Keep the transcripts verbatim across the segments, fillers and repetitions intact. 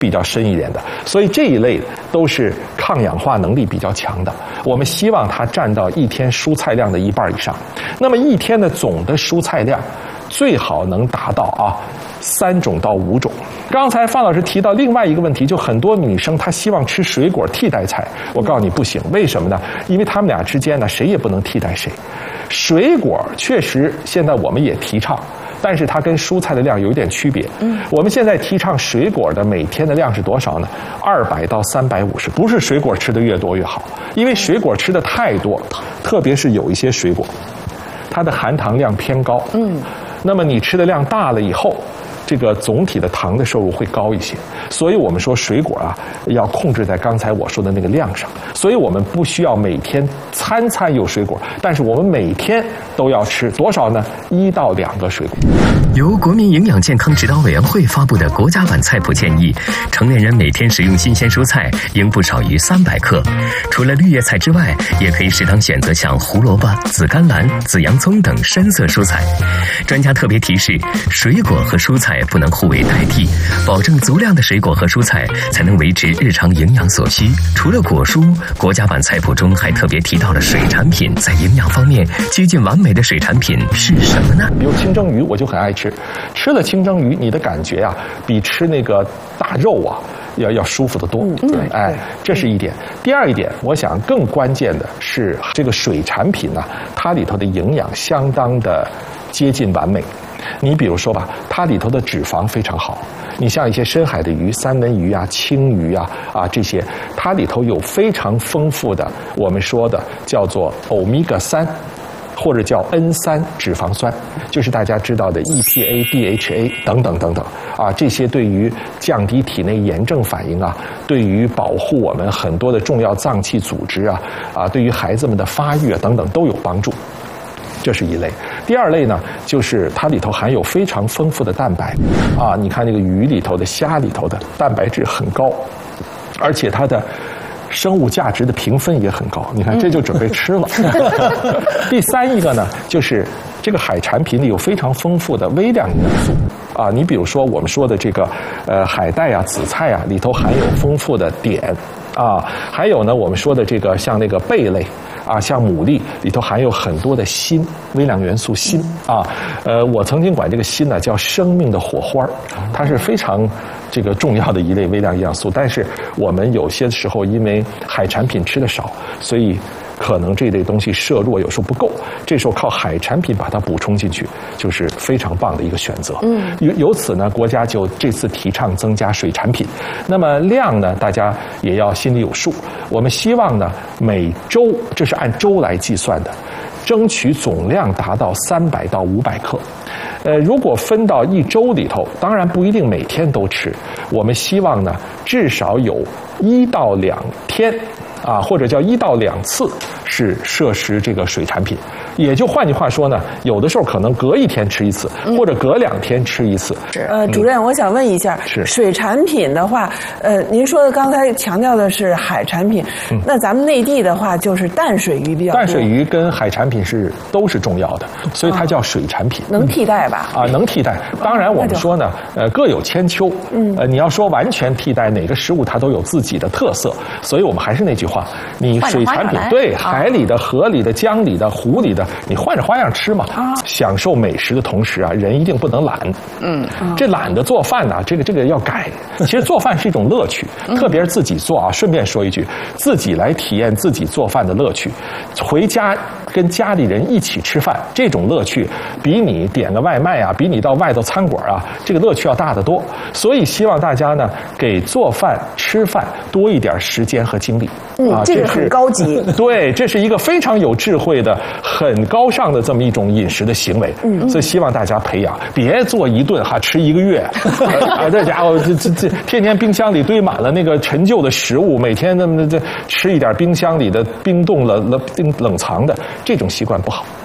比较深一点的，所以这一类都是抗氧化能力比较强的。我们希望它占到一天蔬菜量的一半以上。那么一天的总的蔬菜量最好能达到啊三种到五种。刚才方老师提到另外一个问题，就很多女生她希望吃水果替代菜，我告诉你不行，为什么呢？因为他们俩之间呢，谁也不能替代谁。水果确实现在我们也提倡，但是它跟蔬菜的量有一点区别。嗯，我们现在提倡水果的每天的量是多少呢？二百到三百五十，不是水果吃的越多越好，因为水果吃的太多，特别是有一些水果，它的含糖量偏高。嗯，那么你吃的量大了以后，这个总体的糖的摄入会高一些，所以我们说水果啊要控制在刚才我说的那个量上，所以我们不需要每天餐餐有水果，但是我们每天都要吃多少呢？一到两个水果。 由国民营养健康指导委员会发布的国家版菜谱建议，成年人每天食用新鲜蔬菜应不少于三百克，除了绿叶菜之外，也可以适当选择像胡萝卜、紫甘蓝、紫洋葱等深色蔬菜。专家特别提示，水果和蔬菜不能互为代替，保证足量的水果和蔬菜才能维持日常营养所需。除了果蔬，国家版菜谱中还特别提到了水产品，在营养方面接近完美的水产品是什么呢？ 比如清蒸鱼，我就很爱吃，吃了清蒸鱼，你的感觉啊，比吃那个大肉啊要要舒服得多。嗯，对，哎，这是一点。第二一点，我想更关键的是这个水产品呢、啊，它里头的营养相当的接近完美。你比如说吧，它里头的脂肪非常好。你像一些深海的鱼，三文鱼啊、青鱼啊啊这些，它里头有非常丰富的我们说的叫做欧米伽三。或者叫 N 三 脂肪酸，就是大家知道的 E P A、D H A 等等等等啊，这些对于降低体内炎症反应啊，对于保护我们很多的重要脏器组织啊啊，对于孩子们的发育啊等等都有帮助。这是一类。第二类呢，就是它里头含有非常丰富的蛋白啊，你看这个鱼里头的、虾里头的蛋白质很高，而且它的生物价值的评分也很高，你看这就准备吃了。第三一个呢，就是这个海产品里有非常丰富的微量营养素啊，你比如说我们说的这个呃海带啊、紫菜啊，里头含有丰富的碘啊，还有呢我们说的这个像那个贝类啊，像牡蛎里头含有很多的锌，微量元素锌啊，呃，我曾经管这个锌呢叫生命的火花，它是非常这个重要的一类微量营养素，但是我们有些时候因为海产品吃的少，所以可能这类东西摄入有时候不够，这时候靠海产品把它补充进去，就是非常棒的一个选择。嗯，由由此呢，国家就这次提倡增加水产品。那么量呢，大家也要心里有数。我们希望呢，每周这是按周来计算的，争取总量达到三百到五百克。呃，如果分到一周里头，当然不一定每天都吃，我们希望呢，至少有一到两天。啊，或者叫一到两次是摄食这个水产品，也就换句话说呢，有的时候可能隔一天吃一次，嗯、或者隔两天吃一次。 呃，主任，嗯、我想问一下， 是水产品的话，呃，您说的刚才强调的是海产品，嗯、那咱们内地的话就是淡水鱼比较多。 淡水鱼跟海产品是都是重要的，所以它叫水产品。 啊、能替代吧？ 啊，能替代。当然我们说呢，呃，各有千秋。嗯。呃，你要说完全替代哪个食物，它都有自己的特色，所以我们还是那句话。你水产品对海里的、河里的、江里的、湖里的，你换着花样吃嘛。啊、享受美食的同时啊，人一定不能懒。嗯，这懒得做饭呢、啊，这个这个要改。其实做饭是一种乐趣，特别是自己做啊。顺便说一句，自己来体验自己做饭的乐趣，回家跟家里人一起吃饭，这种乐趣比你点个外卖啊，比你到外头餐馆啊，这个乐趣要大得多。所以希望大家呢，给做饭、吃饭多一点时间和精力。 嗯，啊、这个很高级。对， 这是一个非常有智慧的、很高尚的这么一种饮食的行为。嗯，所以希望大家培养，别做一顿哈吃一个月。啊，这家伙这这这天天冰箱里堆满了那个陈旧的食物，每天那么这吃一点冰箱里的冰冻冷冷冰冷藏的，这种习惯不好。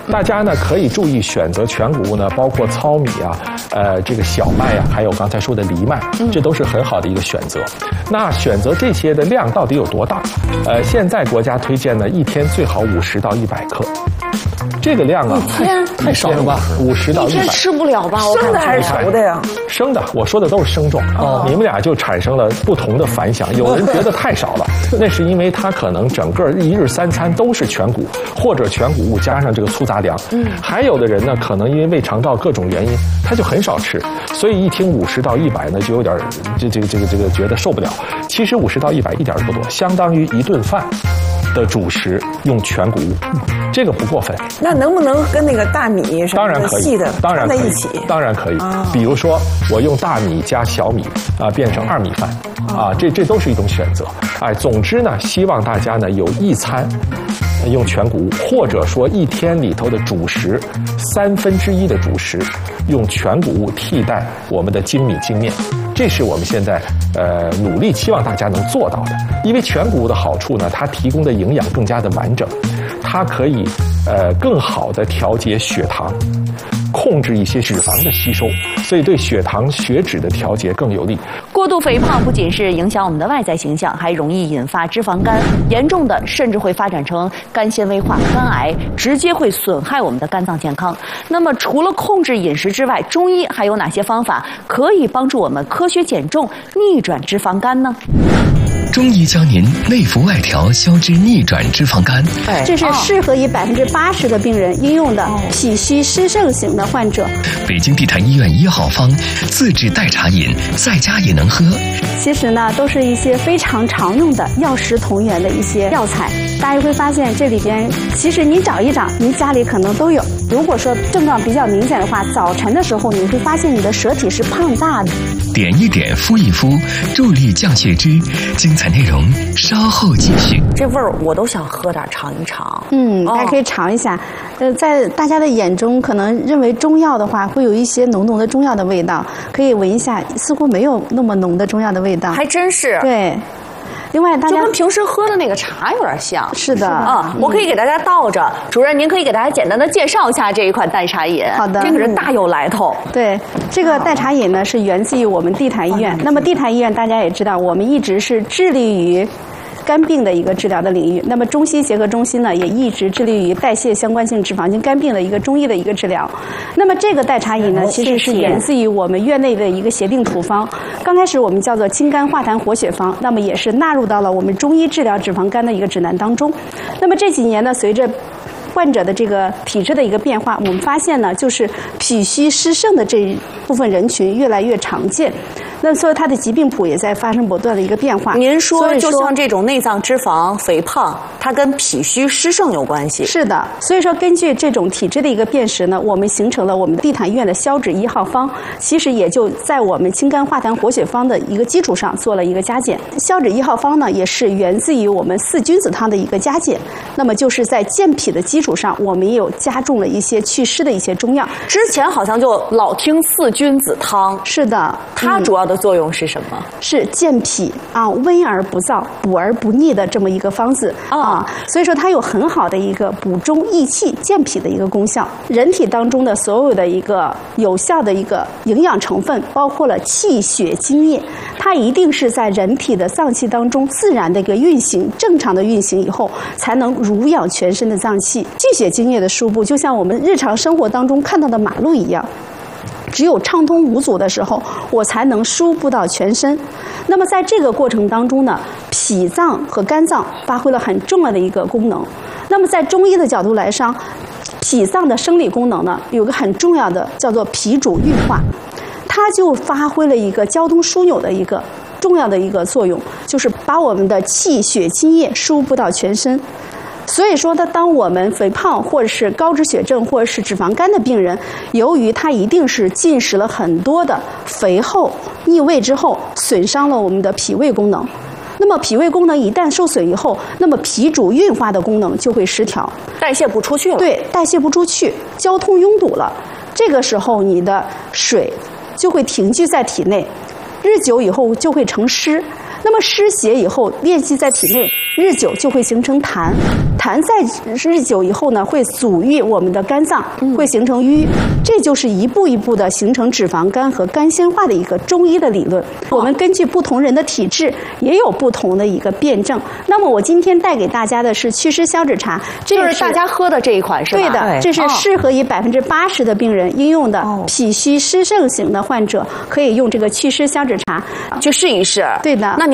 大家呢可以注意选择全谷物呢，包括糙米啊，呃，这个小麦啊，还有刚才说的藜麦，这都是很好的一个选择。那选择这些的量到底有多大？呃，现在国家推荐呢，一天最好五十到一百克。这个量啊， 一天太少了吧？五十到一百， 一天吃不了吧？ 生的还是熟的呀？ 生的，我说的都是生重。哦，你们俩就产生了不同的反响。有人觉得太少了，那是因为他可能整个一日三餐都是全谷，或者全谷物加上这个粗杂粮。嗯，还有的人呢，可能因为胃肠道各种原因，他就很少吃，所以一听五十到一百呢，就有点这这个这个这个觉得受不了。其实五十到一百一点都不多，相当于一顿饭的主食用全谷物，这个不过分。 那能不能跟那个大米什么的细的当然可以， 在一起？ 当然可以。比如说，我用大米加小米啊，变成二米饭啊，这这都是一种选择。哎，总之呢，希望大家呢有一餐用全谷物，或者说一天里头的主食三分之一的主食用全谷物替代我们的精米精面。这是我们现在呃努力期望大家能做到的，因为全谷物的好处呢，它提供的营养更加的完整，它可以呃更好的调节血糖，控制一些脂肪的吸收，所以对血糖血脂的调节更有利。 过度肥胖不仅是影响我们的外在形象，还容易引发脂肪肝，严重的甚至会发展成肝纤维化、肝癌，直接会损害我们的肝脏健康。那么除了控制饮食之外，中医还有哪些方法可以帮助我们科学减重、逆转脂肪肝呢？ 中医教您内服外调消脂逆转脂肪肝， 这是适合于百分之八十的病人应用的脾虚湿盛型的患者。 北京地坛医院一号方自制代茶饮，在家也能喝。 其实呢，都是一些非常常用的药食同源的一些药材。大家会发现这里边，其实您找一找，您家里可能都有。如果说症状比较明显的话，早晨的时候你会发现你的舌体是胖大的。 点一点，敷一敷，助力降血脂。精彩内容稍后继续。 这味儿我都想喝点尝一尝。 嗯，大家可以尝一下。呃，在大家的眼中，可能认为中药的话会有一些浓浓的中药的味道，可以闻一下，似乎没有那么浓的中药的味道。 还真是。 对。另外，大家就跟平时喝的那个茶有点像。 是的， 啊、嗯，我可以给大家倒着。主任，您可以给大家简单的介绍一下这一款代茶饮。 好的， 这个是大有来头。 对，这个代茶饮呢是源自于我们地坛医院。那么地坛医院大家也知道，我们一直是致力于肝病的一个治疗的领域。那么中西结合中心呢，也一直致力于代谢相关性脂肪性肝病的一个中医的一个治疗。那么这个代茶饮呢，其实是源自于我们院内的一个协定处方。刚开始我们叫做清肝化痰活血方，那么也是纳入到了我们中医治疗脂肪肝的一个指南当中。那么这几年呢，随着患者的这个体质的一个变化，我们发现呢，就是脾虚湿盛的这一部分人群越来越常见。那所以它的疾病谱也在发生不断的一个变化。 您说，就像这种内脏脂肪肥胖，它跟脾虚湿盛有关系？ 是的。所以说，根据这种体质的一个辨识呢，我们形成了我们地坛医院的消脂一号方，其实也就在我们清肝化痰活血方的一个基础上做了一个加减。消脂一号方呢，也是源自于我们四君子汤的一个加减。那么就是在健脾的基础上，我们也有加重了一些祛湿的一些中药。 之前好像就老听四君子汤。 是的， 它主要的作用是什么？ 是健脾啊，温而不燥，补而不腻的这么一个方子、哦、啊，所以说它有很好的一个补中益气、健脾的一个功效。人体当中的所有的一个有效的一个营养成分，包括了气血津液，它一定是在人体的脏器当中自然的一个运行、正常的运行以后，才能濡养全身的脏器。气血津液的输布，就像我们日常生活当中看到的马路一样。只有畅通无阻的时候，我才能输布到全身。那么在这个过程当中呢，脾脏和肝脏发挥了很重要的一个功能。那么在中医的角度来上，脾脏的生理功能呢，有个很重要的叫做脾主运化，它就发挥了一个交通枢纽的一个重要的一个作用，就是把我们的气血津液输布到全身。所以说，当我们肥胖或者是高脂血症或者是脂肪肝的病人，由于他一定是进食了很多的肥厚逆胃之后，损伤了我们的脾胃功能。那么脾胃功能一旦受损以后，那么脾主运化的功能就会失调， 代谢不出去了。 对，代谢不出去，交通拥堵了。这个时候，你的水就会停聚在体内，日久以后就会成湿。那么湿邪以后练习在体内，日久就会形成痰，痰在日久以后呢，会阻郁我们的肝脏，会形成瘀，这就是一步一步的形成脂肪肝和肝纤化的一个中医的理论。我们根据不同人的体质，也有不同的一个辩证。那么我今天带给大家的是祛湿消脂茶，这就是大家喝的这一款是吧？ 对的，这是适合于百分之八十的病人应用的，脾虚湿盛型的患者可以用这个祛湿消脂茶去试一试。 对的， 那您。